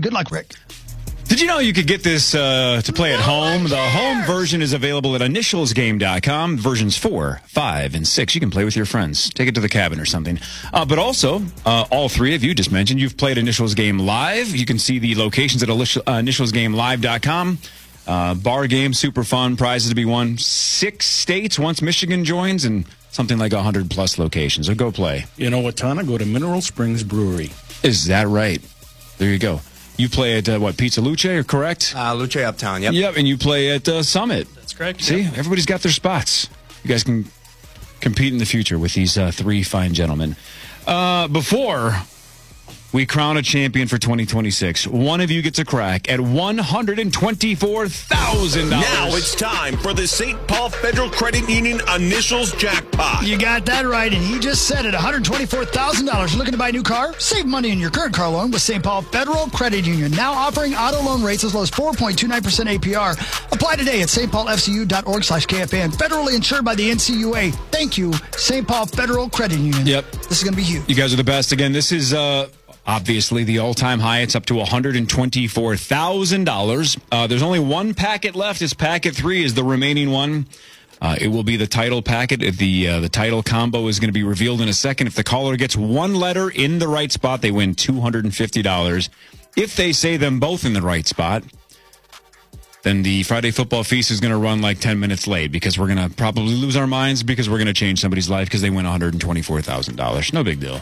Good luck, Rick. Did you know you could get this to play at home? The home version is available at initialsgame.com. Versions 4, 5, and 6. You can play with your friends. Take it to the cabin or something. But also, all three of you just mentioned you've played Initials Game Live. You can see the locations at initialsgamelive.com. Bar game, super fun, prizes to be won. 6 states once Michigan joins, and something like 100-plus locations. So go play. You know what, Tana? Go to Mineral Springs Brewery. Is that right? There you go. You play at, Pizza Luce, correct? Luce Uptown, yep. Yep, and you play at Summit. That's correct. See, everybody's got their spots. You guys can compete in the future with these 3 fine gentlemen. Before we crown a champion for 2026, one of you gets a crack at $124,000. Now it's time for the St. Paul Federal Credit Union Initials Jackpot. You got that right, and he just said it, $124,000. You're looking to buy a new car? Save money on your current car loan with St. Paul Federal Credit Union. Now offering auto loan rates as low as 4.29% APR. Apply today at stpaulfcu.org/KFN. Federally insured by the NCUA. Thank you, St. Paul Federal Credit Union. Yep. This is going to be huge. You guys are the best. Again, this is... obviously, the all-time high, it's up to $124,000. There's only one packet left. It's packet 3 is the remaining one. It will be the title packet. The title combo is going to be revealed in a second. If the caller gets one letter in the right spot, they win $250. If they say them both in the right spot, then the Friday Football Feast is going to run like 10 minutes late because we're going to probably lose our minds because we're going to change somebody's life because they win $124,000. No big deal.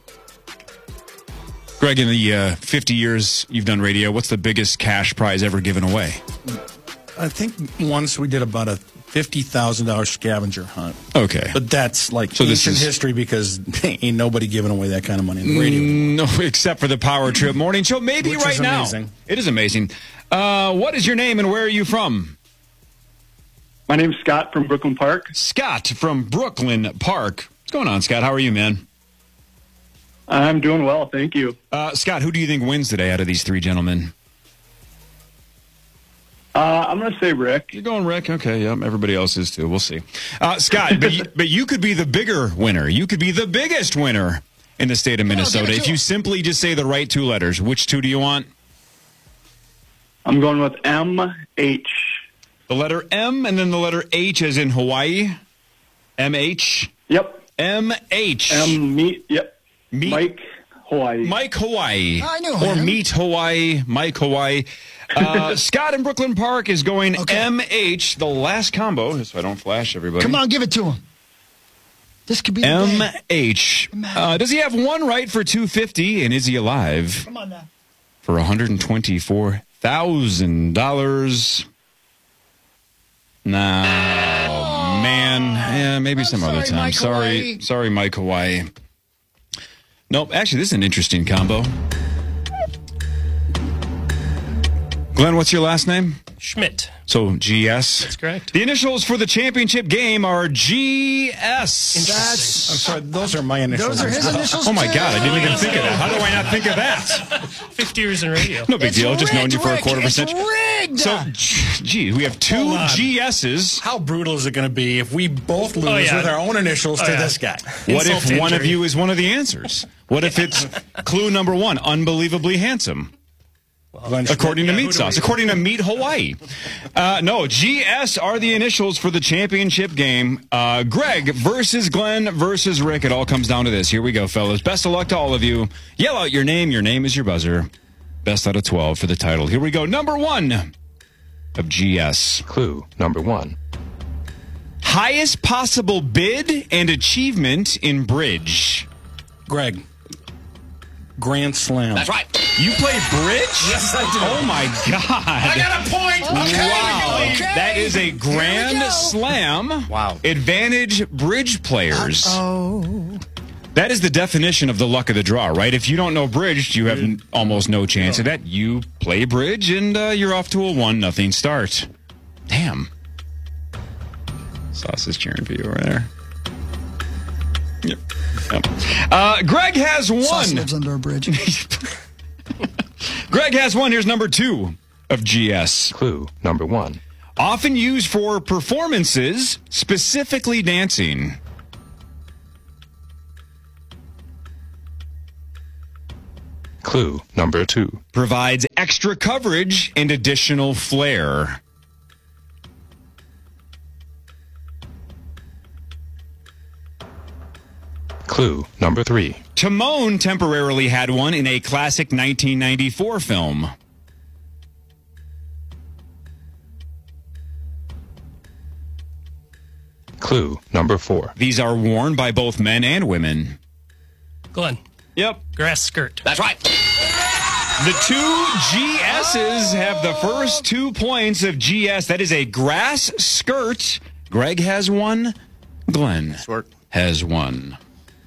Greg, in the 50 years you've done radio, what's the biggest cash prize ever given away? I think once we did about a $50,000 scavenger hunt. Okay. But that's like ancient history because ain't nobody giving away that kind of money in the radio. No, except for the Power Trip Morning Show. Maybe Which right is now. amazing. It is amazing. What is your name and where are you from? My name's Scott from Brooklyn Park. Scott from Brooklyn Park. What's going on, Scott? How are you, man? I'm doing well, thank you. Scott, who do you think wins today out of these 3 gentlemen? I'm going to say Rick. You're going Rick? Okay, yeah, everybody else is too. We'll see. Scott, but you could be the bigger winner. You could be the biggest winner in the state of Minnesota if you simply just say the right 2 letters. Which 2 do you want? I'm going with M-H. The letter M and then the letter H as in Hawaii? M-H? Yep. M-H. Yep. Mike Hawaii. Mike Hawaii. I knew Or him. Meet Hawaii. Mike Hawaii. Scott in Brooklyn Park is going MH, the last combo, so I don't flash everybody. Come on, give it to him. This could be the day. MH. Does he have one right for $250, and is he alive? Come on now. For $124,000. No, man. Yeah, maybe some other time. Mike Hawaii. Sorry, Mike Hawaii. Nope, actually, this is an interesting combo. Glenn, what's your last name? Schmidt. So, GS? That's correct. The initials for the championship game are GS. I'm sorry, those are my initials. Those are his initials. Oh, my God, I didn't even think of that. How do I not think of that? 50 years in radio. No big deal, just known you for a quarter of a century. Rigged. So, gee, we have 2 GSs. How brutal is it going to be if we both lose with our own initials to this guy? What if one of you is one of the answers? What if it's clue number 1, unbelievably handsome? According to Meat Sauce. According to Meat Hawaii. No, GS are the initials for the championship game. Greg versus Glenn versus Rick. It all comes down to this. Here we go, fellas. Best of luck to all of you. Yell out your name. Your name is your buzzer. Best out of 12 for the title. Here we go. Number 1 of GS. Clue number 1. Highest possible bid and achievement in bridge. Greg. Grand Slam. That's right. You play bridge? Yes, I do. Oh, my God. I got a point. Wow. Okay. That is a Grand Slam. Wow. Advantage bridge players. That is the definition of the luck of the draw, right? If you don't know bridge, you have almost no chance of that. You play bridge, and you're off to a 1-0 start. Damn. Sauce is cheering for you over there. Yep. Greg has 1. Sauce lives under a bridge. Greg has 1. Here's number 2 of GS. Clue number 1. Often used for performances, specifically dancing. Clue number 2. Provides extra coverage and additional flair. Clue number 3. Timon temporarily had one in a classic 1994 film. Clue number 4. These are worn by both men and women. Glenn. Yep. Grass skirt. That's right. The two GSs have the first 2 points of GS. That is a grass skirt. Greg has one. Glenn has one.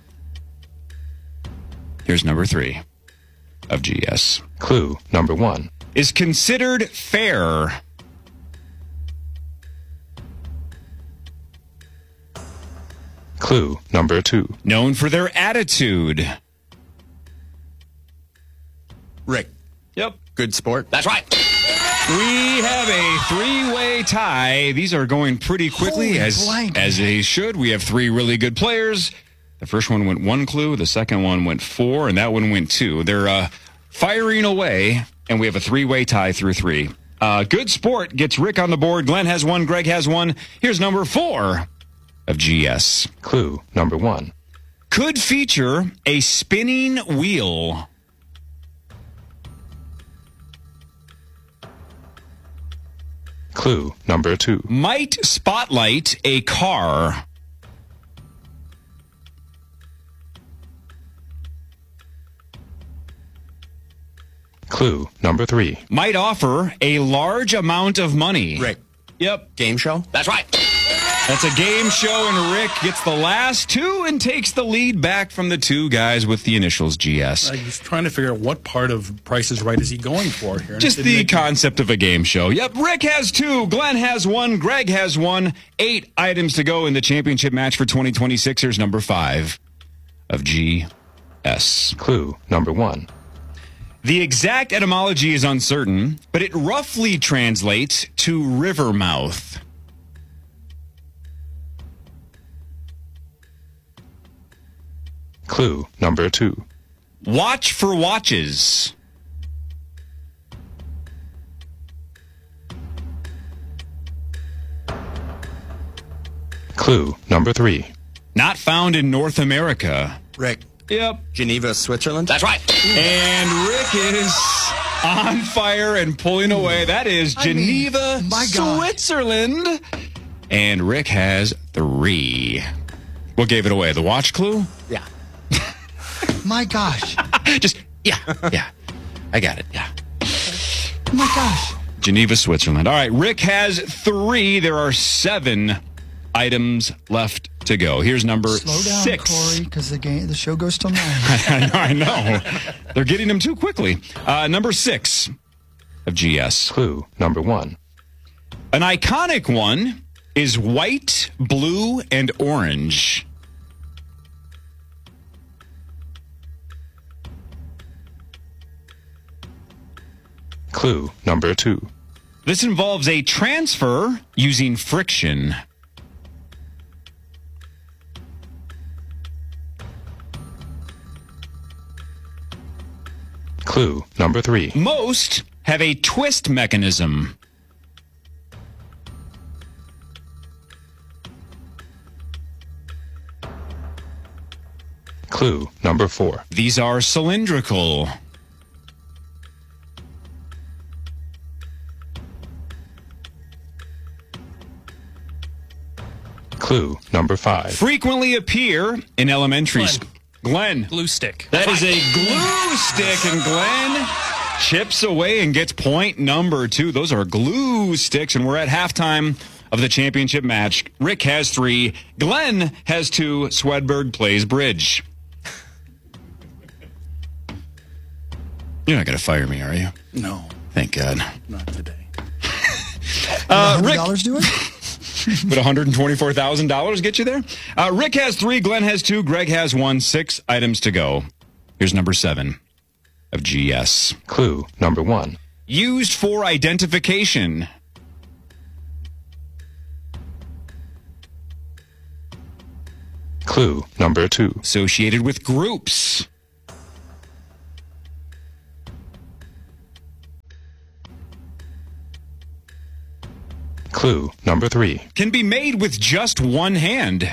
Here's number 3 of GS. Clue number 1. Is considered fair. Clue number 2. Known for their attitude. Rick. Yep. Good sport. That's right. We have a 3-way tie. These are going pretty quickly, Holy as they should. We have 3 really good players. The first one went 1 clue. The second one went 4, and that one went 2. They're firing away, and we have a 3-way tie through 3. Good sport gets Rick on the board. Glenn has 1. Greg has 1. Here's number 4 of GS. Clue number 1. Could feature a spinning wheel. Clue number 2. Might spotlight a car. Clue number 3. Might offer a large amount of money. Rick. Yep. Game show. That's right. That's a game show, and Rick gets the last 2 and takes the lead back from the 2 guys with the initials GS. I was trying to figure out what part of Price is Right is he going for here. and Just it didn't the make- concept of a game show. Yep, Rick has 2, Glenn has 1, Greg has 1. 8 items to go in the championship match for 2026. Here's number 5 of GS. Clue number 1. The exact etymology is uncertain, but it roughly translates to river mouth. Clue number 2. Watch for watches. Clue number 3. Not found in North America. Rick. Yep. Geneva, Switzerland. That's right. And Rick is on fire and pulling away. That is Geneva, my God. Switzerland. And Rick has 3. What gave it away? The watch clue? Yeah. My gosh. Just, yeah. I got it. Yeah. My gosh. Geneva, Switzerland. All right, Rick has 3. There are 7 items left to go. Here's number Slow down, 6. Corey, because the show goes till 9. I know. They're getting them too quickly. Number 6 of GS. Clue number 1. An iconic one is white, blue, and orange. Clue number 2. This involves a transfer using friction. Clue number 3. Most have a twist mechanism. Clue number 4. These are cylindrical. Clue number 5. Frequently appear in elementary school. Glenn. Glue stick. That is a glue stick, and Glenn chips away and gets point number 2. Those are glue sticks, and we're at halftime of the championship match. Rick has 3. Glenn has 2. Swedberg plays bridge. You're not going to fire me, are you? No, Thank God. not today. Rick, $100 do it? would $124,000 get you there? Rick has 3. Glenn has 2. Greg has 1. 6 items to go. Here's number 7 of GS. Clue number 1. Used for identification. Clue number 2. Associated with groups. Clue number 3. Can be made with just one hand.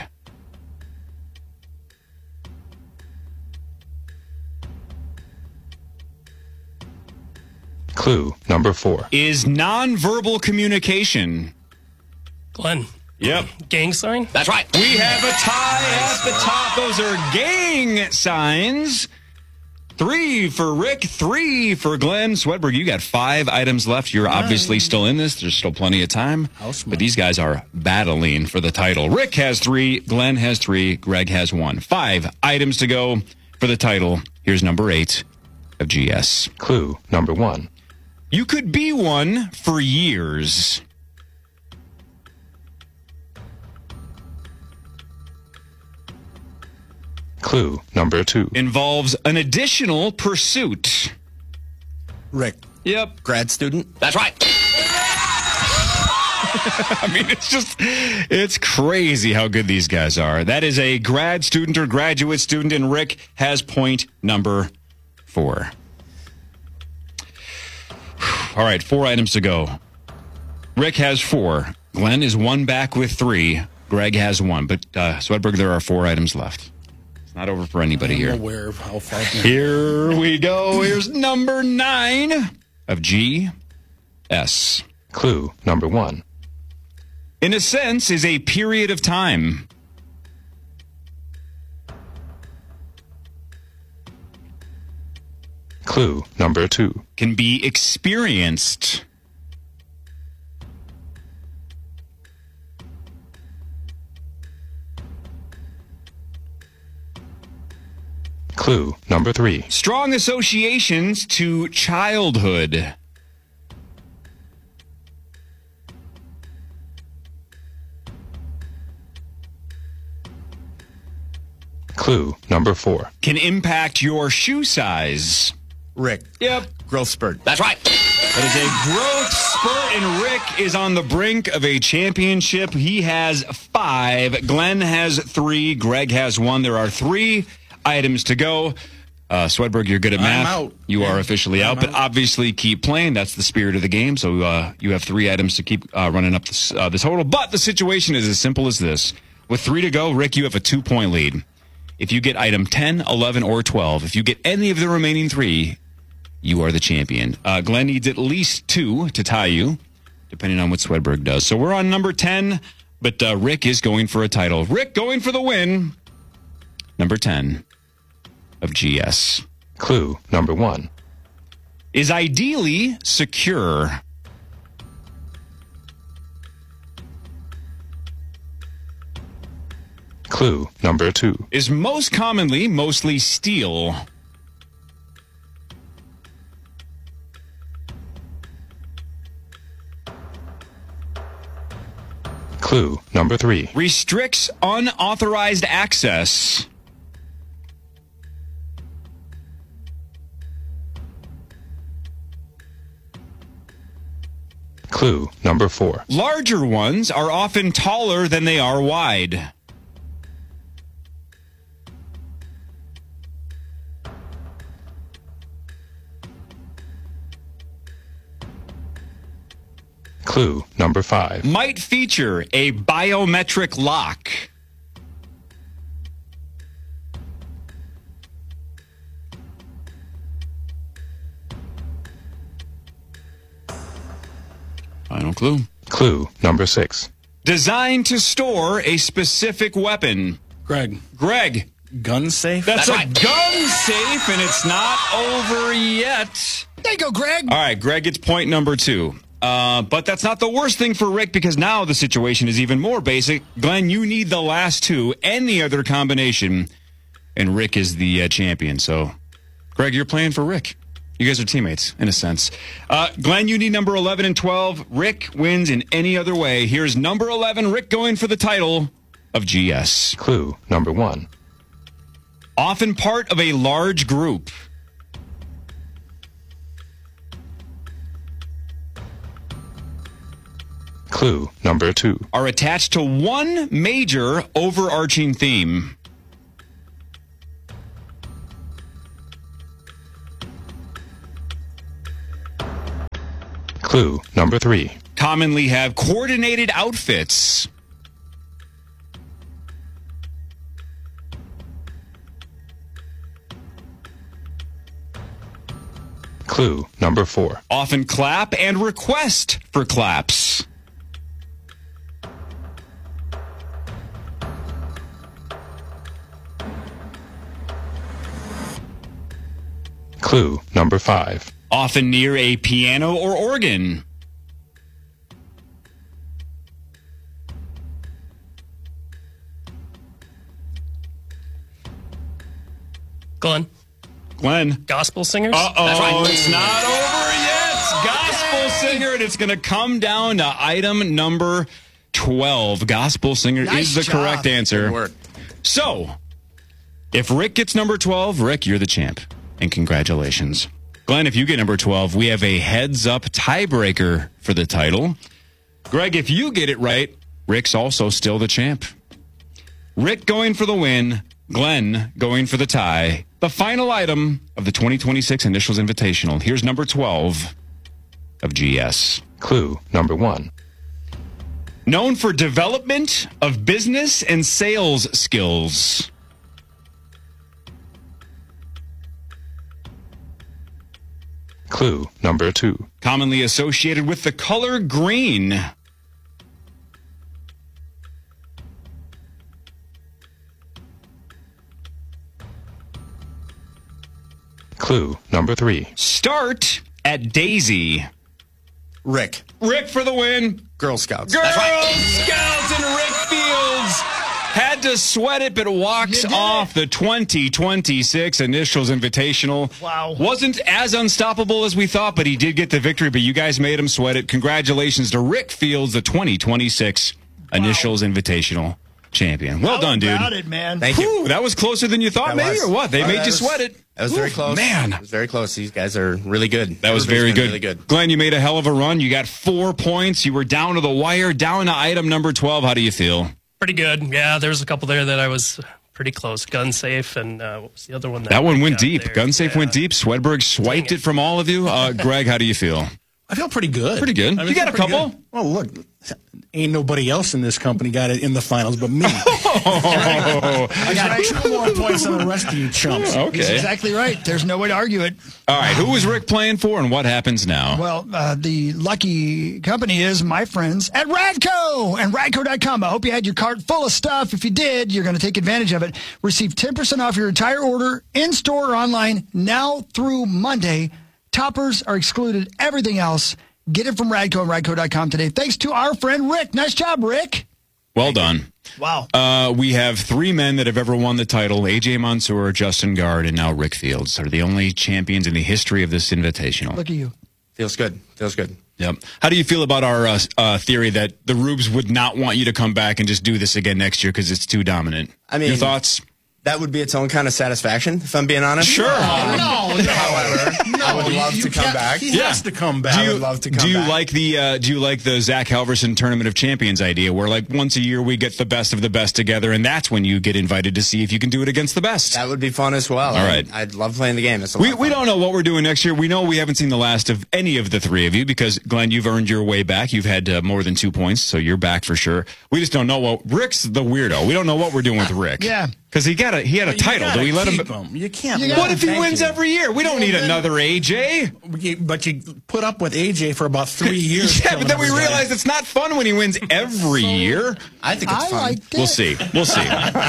Clue number 4. Is nonverbal communication. Glenn. Yep. Gang sign? That's right. We have a tie at the top. Those are gang signs. 3 for Rick, 3 for Glenn. Swedberg, you got 5 items left. You're obviously still in this. There's still plenty of time. But these guys are battling for the title. Rick has 3, Glenn has 3, Greg has 1. 5 items to go for the title. Here's number 8 of GS. Clue number 1. You could be one for years. Clue number 2. Involves an additional pursuit. Rick. Yep. Grad student. That's right. I mean, it's crazy how good these guys are. That is a grad student or graduate student, and Rick has point number 4. All right, 4 items to go. Rick has 4. Glenn is 1 back with 3. Greg has 1. But, Swedberg, there are 4 items left. It's not over for anybody here. I'm aware of how far. Here we go. Here's number 9 of GS. Clue number 1. In a sense, is a period of time. Clue number 2. Can be experienced. Clue number 3. Strong associations to childhood. Clue number 4. Can impact your shoe size. Rick. Yep. Growth spurt. That's right. That is a growth spurt, and Rick is on the brink of a championship. He has 5. Glenn has 3. Greg has 1. There are 3 items to go. Swedberg, you're good at math. I'm out. You are officially out, but out. obviously keep playing. That's the spirit of the game. So you have 3 items to keep running up the total. But the situation is as simple as this. With 3 to go, Rick, you have a 2-point lead. If you get item 10, 11, or 12, if you get any of the remaining 3, you are the champion. Glenn needs at least 2 to tie you, depending on what Swedberg does. So we're on number 10, but Rick is going for a title. Rick going for the win. Number 10 of GS. Clue number 1. Is ideally secure. Clue number 2. Is most commonly mostly steel. Clue number 3. Restricts unauthorized access. Clue number 4. Larger ones are often taller than they are wide. Clue number 5. Might feature a biometric lock. Final clue. Clue number 6. Designed to store a specific weapon. Greg. Greg. Gun safe? That's a gun safe, and it's not over yet. There you go, Greg. All right, Greg gets point number 2. But that's not the worst thing for Rick, because now the situation is even more basic. Glenn, you need the last 2, any other combination, and Rick is the champion. So, Greg, you're playing for Rick. You guys are teammates, in a sense. Glenn, you need number 11 and 12. Rick wins in any other way. Here's number 11, Rick going for the title of GS. Clue number 1. Often part of a large group. Clue number 2. Are attached to one major overarching theme. Clue number 3. commonly have coordinated outfits? Clue number 4. Often clap and request for claps. Clue number 5. Often near a piano or organ. Glenn. Glenn. Gospel singers? Uh-oh, That's right. it's not over yet. Gospel singer, and it's going to come down to item number 12. Gospel singer Nice is the job. correct answer. Good work. So, if Rick gets number 12, Rick, you're the champ. And congratulations. Glenn, if you get number 12, we have a heads-up tiebreaker for the title. Greg, if you get it right, Rick's also still the champ. Rick going for the win, Glenn going for the tie. The final item of the 2026 Initials Invitational. Here's number 12 of GS. Clue number 1. Known for development of business and sales skills. Clue number 2. Commonly associated with the color green. Clue number 3. Start at Daisy. Rick. Rick for the win. Girl Scouts. Girl That's right. Scouts and Rick Fields had to sweat it, but walks You did off the 2026 Initials Invitational. Wow. Wasn't as unstoppable as we thought, but he did get the victory, but you guys made him sweat it. Congratulations to Rick Fields, the 2026 Initials Invitational champion. Well done, dude. How about it, man? Thank you. Whew, that was closer than you thought, That maybe, was. or what? They Oh, made that you was- sweat it. That was very Ooh, close. Man. It was very close. These guys are really good. That was very Everybody's good. been really good. Glenn, you made a hell of a run. You got 4 points. You were down to the wire, down to item number 12. How do you feel? Pretty good. Yeah, there was a couple there that I was pretty close. Gun Safe and what was the other one? That one went got deep. there? Gun Safe went deep. Swedberg swiped it from all of you. Greg, how do you feel? I feel pretty good. Pretty good. I You got I feel a pretty couple? good. Well, look, ain't nobody else in this company got it in the finals but me. I got 2 more points than the rest of you chumps. He's Okay. exactly right. There's no way to argue it. All right. Who is Rick playing for, and what happens now? Well, the lucky company is my friends at Radco and Radco.com. I hope you had your cart full of stuff. If you did, you're going to take advantage of it. Receive 10% off your entire order in-store or online now through Monday. Toppers are excluded. Everything else, get it from Radco and Radco.com today. Thanks to our friend Rick. Nice job, Rick. Well done. Wow. We have 3 men that have ever won the title. AJ Mansour, Justin Guard, and now Rick Fields are the only champions in the history of this invitational. Look at you. Feels good. Feels good. Yep. How do you feel about our theory that the Rubes would not want you to come back and just do this again next year because it's too dominant? I mean, your thoughts? That would be its own kind of satisfaction, if I'm being honest. Sure. However, I would love to come back. He has to come back. I would love to come back. Like the do you like the Zach Halverson Tournament of Champions idea, where like once a year we get the best of the best together, and that's when you get invited to see if you can do it against the best? That would be fun as well. All right. I'd love playing the game. It's a lot of We fun. don't know what we're doing next year. We know we haven't seen the last of any of the 3 of you because, Glenn, you've earned your way back. You've had more than 2 points, so you're back for sure. We just don't know what Rick's the weirdo. We don't know what we're doing with Rick. Yeah. Because he had a title. Do we let him? You can't. You let What him if he thank wins you. every year? We don't need another AJ. But you put up with AJ for about 3 years. Yeah, but then we realize it's not fun when he wins every year. I think it's I fun. liked it. We'll see. We'll see.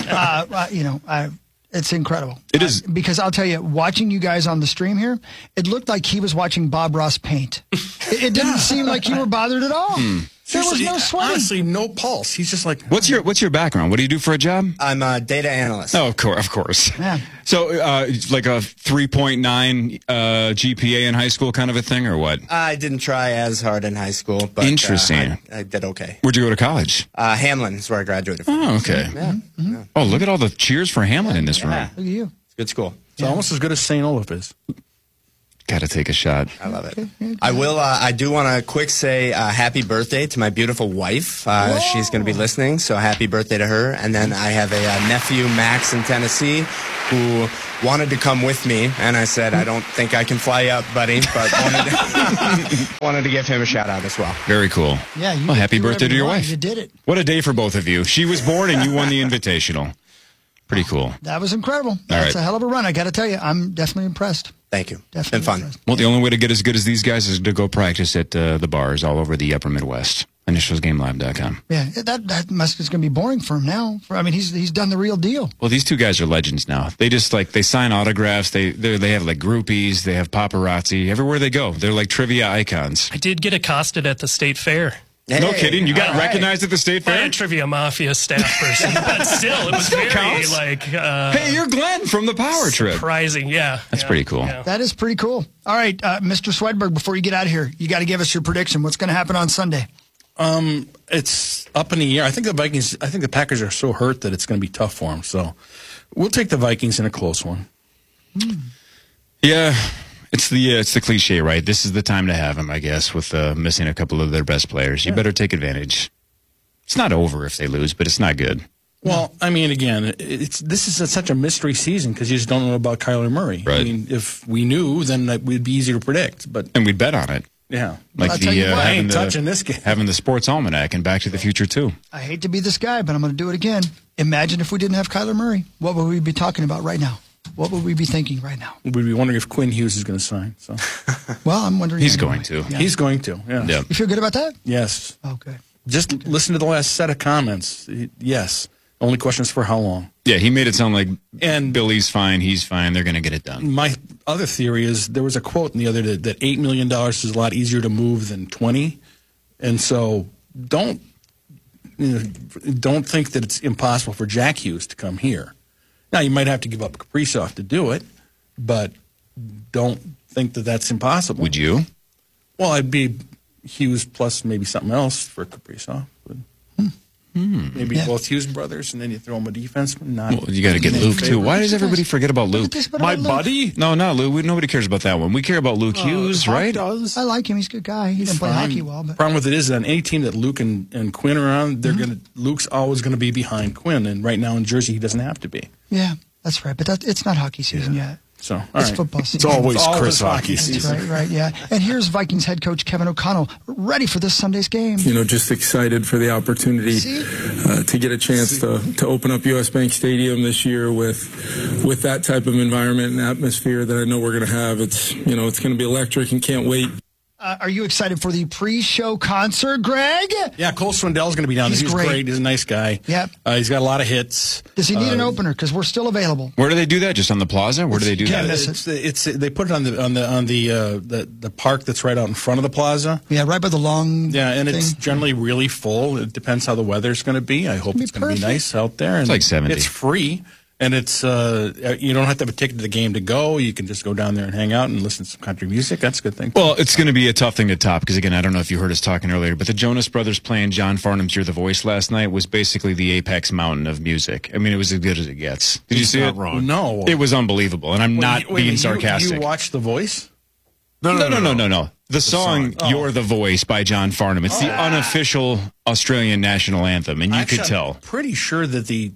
It's incredible. It is. Because I'll tell you, watching you guys on the stream here, it looked like he was watching Bob Ross paint. It didn't seem like you were bothered at all. There was no sweating. Honestly, no pulse. He's just like, What's your background? What do you do for a job? I'm a data analyst. Oh, of course. Yeah. So, like a 3.9 GPA in high school kind of a thing, or what? I didn't try as hard in high school, but Interesting. I did okay. Where'd you go to college? Hamlin is where I graduated from. Oh, okay. Yeah. Oh, look at all the cheers for Hamlin in this room. Look at you. It's a good school. it's almost as good as St. Olaf is. Got to take a shot. I love it. I will. I do want to quick say happy birthday to my beautiful wife. She's going to be listening, so happy birthday to her. And then I have a nephew, Max, in Tennessee, who wanted to come with me, and I said, I don't think I can fly up, buddy, but wanted to give him a shout out as well. Very cool. Yeah. Well, happy birthday to your wife. You did it. What a day for both of you. She was born and you won the invitational. Pretty cool. That was incredible. That's a hell of a run. I got to tell you, I'm definitely impressed. Thank you. Definitely Been fun. impressed. Well, the only way to get as good as these guys is to go practice at the bars all over the upper Midwest. InitialsGameLab.com. Yeah, that must is going to be boring for him now. I mean, he's done the real deal. Well, these two guys are legends now. They just they sign autographs. They have like groupies. They have paparazzi everywhere they go. They're like trivia icons. I did get accosted at the state fair. No kidding. You got recognized at the state By fair? a Trivia Mafia staff person, but still, it was very counts. Hey, you're Glenn from the Power Trip. Surprising, yeah. That's pretty cool. Yeah. That is pretty cool. All right, Mr. Swedberg, before you get out of here, you got to give us your prediction. What's going to happen on Sunday? It's up in the air. I think the Packers are so hurt that it's going to be tough for them. So we'll take the Vikings in a close one. Yeah. It's the cliche, right? This is the time to have them, I guess, with missing a couple of their best players. You better take advantage. It's not over if they lose, but it's not good. Well, I mean, again, this is such a mystery season because you just don't know about Kyler Murray. Right. I mean, if we knew, then that would be easier to predict. And we'd bet on it. Yeah. Like I'll tell you what, I ain't touching this game. Having the Sports Almanac and Back to the Future, too. I hate to be this guy, but I'm going to do it again. Imagine if we didn't have Kyler Murray. What would we be talking about right now? What would we be thinking right now? We'd be wondering if Quinn Hughes is going to sign. So Well, I'm wondering. He's anyway. going to. Yeah. He's going to. Yeah. Yeah. You feel good about that? Yes. Okay. Just listen to the last set of comments. Yes. Only question is for how long. Yeah, he made it sound like And Billy's fine, he's fine, they're going to get it done. my other theory is there was a quote in the other day that $8 million is a lot easier to move than 20, and so don't think that it's impossible for Jack Hughes to come here. Now you might have to give up Kaprizov to do it, but don't think that that's impossible. Would you? Well, I'd be Hughes plus maybe something else for Kaprizov. But maybe both Hughes brothers, and then you throw him a defenseman. Well, you got to get Luke, too. Why does everybody forget about Luke? My buddy? No, not Luke. Nobody cares about that one. We care about Luke Hughes, right? I like him. He's a good guy. He doesn't play hockey well, but Problem with it is on any team that Luke and Quinn are on, Luke's always going to be behind Quinn, and right now in Jersey he doesn't have to be. yeah, that's right. But it's not hockey season yet. So all It's right. football season. It's always always Chris hockey hockey That's season. right, yeah. And here's Vikings head coach Kevin O'Connell ready for this Sunday's game. Just excited for the opportunity to get a chance to open up U.S. Bank Stadium this year with that type of environment and atmosphere that I know we're going to have. It's it's going to be electric and can't wait. Are you excited for the pre-show concert, Greg? Yeah, Cole Swindell's going to be down there. He's He's great. great. He's a nice guy. Yep. He's got a lot of hits. Does he need an opener? Because we're still available. Where do they do that? Just on the plaza? Where do they do Yeah, that? that's It's they put it on the park that's right out in front of the plaza. Yeah, right by the long Yeah, and it's thing. generally really full. It depends how the weather's going to be. I hope be it's going to be perfect. nice out there. And like 70. It's free, and it's you don't have to have a ticket to the game to go. You can just go down there and hang out and listen to some country music. That's a good thing. Well, it's going to be a tough thing to top because, again, I don't know if you heard us talking earlier, but the Jonas Brothers playing John Farnham's You're the Voice last night was basically the apex mountain of music. I mean, it was as good as it gets. Did you see it? wrong. No, It was unbelievable, and I'm not being sarcastic. You watched The Voice? No. The song You're the Voice by John Farnham. It's the unofficial Australian national anthem, and you could tell. I'm pretty sure that the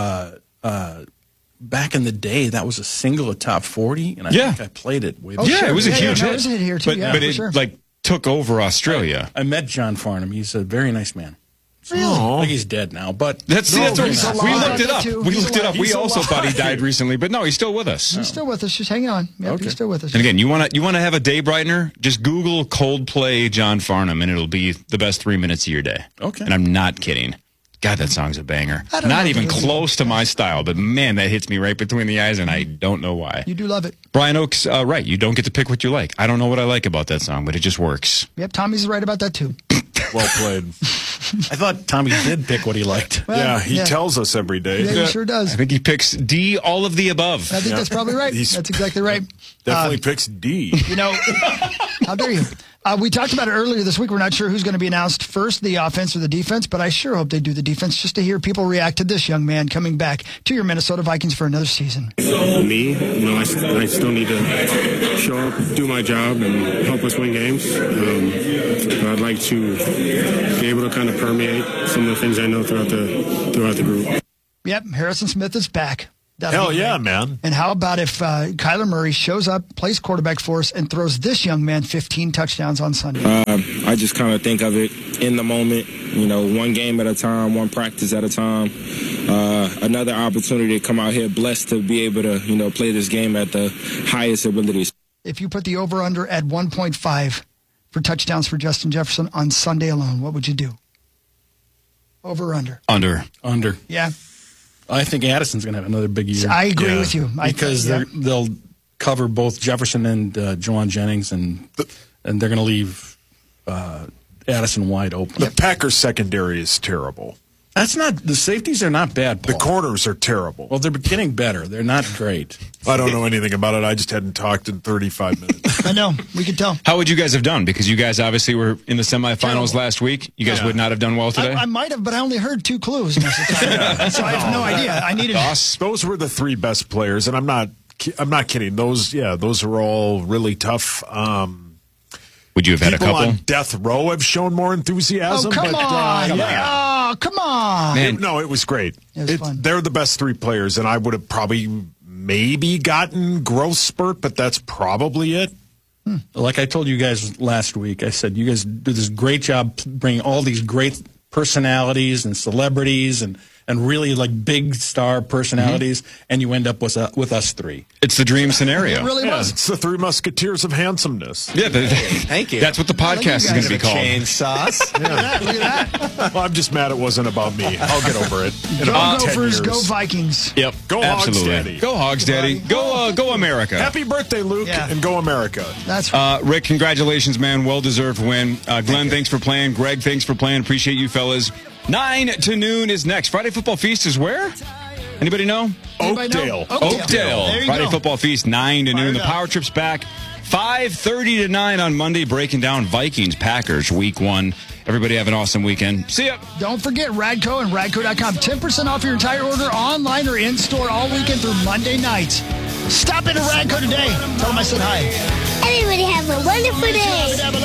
back in the day that was a single at top 40, and I think I played it way back. Yeah, it was a huge no, hit. it was a hit here too. But for it sure. took over Australia. I met John Farnham. He's a very nice man. Really? I think he's dead now, but That's what he's we alive. looked it up. Too. We He's looked it up. alive. We He's also thought he alive. died recently, but no, he's still with us. He's still with us. Just hang on. Yep, he's still with us. And again, you want to have a day brightener? Just Google Coldplay John Farnham, and it'll be the best 3 minutes of your day. Okay. And I'm not kidding. God, that song's a banger. I don't know Not if even it is. close to my style, but man, that hits me right between the eyes, and I don't know why. You do love it. Brian Oak's right. You don't get to pick what you like. I don't know what I like about that song, but it just works. Yep, Tommy's right about that too. Well played. I thought Tommy did pick what he liked. Well, Yeah, he tells us every day. Yeah, he sure does. I think he picks D, all of the above. I think that's probably right. He's- That's exactly right. Definitely picks D. How dare you? We talked about it earlier this week. We're not sure who's going to be announced first, the offense or the defense, but I sure hope they do the defense just to hear people react to this young man coming back to your Minnesota Vikings for another season. Me, I still need to show up, do my job, and help us win games. But I'd like to be able to kind of permeate some of the things I know throughout the group. Yep, Harrison Smith is back. Hell yeah, man. And how about if Kyler Murray shows up, plays quarterback for us, and throws this young man 15 touchdowns on Sunday? I just kind of think of it in the moment, one game at a time, one practice at a time. Another opportunity to come out here blessed to be able to, play this game at the highest abilities. If you put the over-under at 1.5 for touchdowns for Justin Jefferson on Sunday alone, what would you do? Over or under? Under. Yeah. I think Addison's going to have another big year. I agree with you. Because they'll cover both Jefferson and Jawan Jennings, and they're going to leave Addison wide open. The Packers secondary is terrible. That's not – the safeties are not bad, Paul. The corners are terrible. Well, they're getting better. They're not great. I don't know anything about it. I just hadn't talked in 35 minutes. I know. We could tell. How would you guys have done? Because you guys obviously were in the semifinals last week. You guys would not have done well today? I might have, but I only heard 2 clues most of the time. So I have no idea. I needed – Those were the 3 best players, and I'm not kidding. Those are all really tough. Would you have had a couple? People on death row have shown more enthusiasm. Oh, come on. Yeah. Come on. Man. No, it was great. It was fun. They're the best 3 players, and I would have probably maybe gotten growth spurt, but that's probably it. Like I told you guys last week, I said you guys do this great job bringing all these great personalities and celebrities and really like big star personalities, and you end up with us 3. It's the dream scenario. It really was. It's the 3 Musketeers of handsomeness. Yeah, thank you. That's what the podcast is going to be called. Chain sauce. Look at that. Well, I'm just mad it wasn't about me. I'll get over it. Go Gophers, go Vikings. Yep. Go Absolutely. Hogs Daddy. Go Hogs Daddy. Go America. Happy birthday, Luke, and go America. That's right. Rick, congratulations, man. Well-deserved win. Glenn, thanks for playing. Greg, thanks for playing. Appreciate you fellas. 9 to noon is next. Friday Football Feast is where? Anybody know? Oakdale. Friday Football Feast, 9 to noon. The Power Trip's back. 5:30 to 9 on Monday, breaking down Vikings, Packers, Week 1. Everybody have an awesome weekend. See ya. Don't forget Radco and Radco.com. 10% off your entire order online or in-store all weekend through Monday nights. Stop in at Radco today. Tell them I said hi. Everybody have a wonderful day.